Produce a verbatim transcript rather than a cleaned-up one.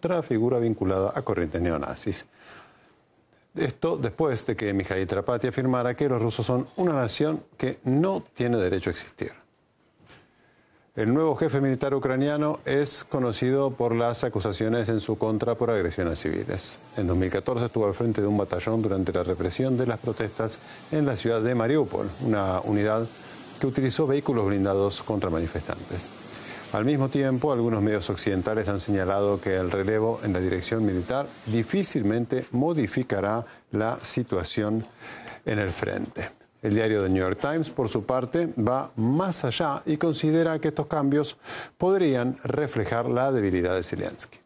mostrada figura vinculada a corrientes neonazis. Esto después de que Mikhail Trapati afirmara que los rusos son una nación que no tiene derecho a existir. El nuevo jefe militar ucraniano es conocido por las acusaciones en su contra por agresión a civiles. En dos mil catorce estuvo al frente de un batallón durante la represión de las protestas en la ciudad de Mariupol, una unidad que utilizó vehículos blindados contra manifestantes. Al mismo tiempo, algunos medios occidentales han señalado que el relevo en la dirección militar difícilmente modificará la situación en el frente. El diario The New York Times, por su parte, va más allá y considera que estos cambios podrían reflejar la debilidad de Zelensky.